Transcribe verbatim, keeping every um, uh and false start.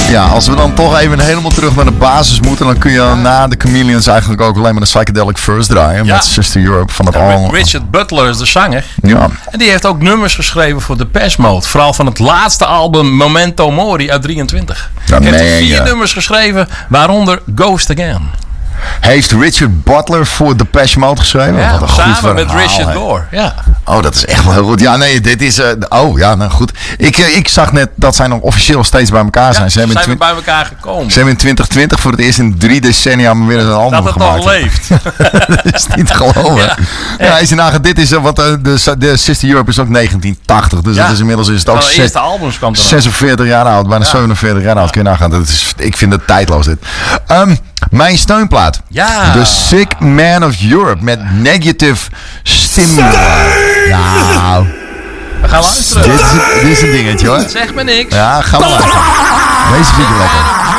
Ja, als we dan toch even helemaal terug naar de basis moeten, dan kun je ja. na de Chameleons eigenlijk ook alleen maar de Psychedelic Furs draaien. Ja. Met Sister Europe van het ja, al. Richard Butler is de zanger. Ja. En die heeft ook nummers geschreven voor Depeche Mode. Vooral van het laatste album Memento Mori uit drieëntwintig. Hij heeft er vier ja. nummers geschreven, waaronder Ghost Again. Heeft Richard Butler voor Depeche Mode geschreven? Ja, Wat een samen goed met verhaal, Richard hè. Gore. Ja. Oh, dat is echt wel heel goed. Ja, nee, dit is... Uh, oh, ja, nou goed. Ik, uh, ik zag net dat zij nog officieel steeds bij elkaar zijn. Ja, ze hebben zijn twi- we bij elkaar gekomen. Ze hebben in twintig twintig voor het eerst in drie decennia weer eens een album dat het gemaakt. nog leeft. Dat is niet te geloven. Ja, ja als je nagaan, dit is... Uh, want uh, de, de Sister Europe is ook negentien tachtig. Dus ja. dat is inmiddels is het ook... De eerste albums kwam er zesenveertig jaar oud. Bijna ja. zevenenveertig jaar oud. Kun je nagaan. Dat is, ik vind het tijdloos dit. Um, mijn steunplaat. Ja. The Sick Man of Europe met Negative Stimuli. Nou. We gaan luisteren. Dit is, dit is een dingetje hoor. Zeg me niks. Ja, ga maar luisteren. Deze vind je lekker.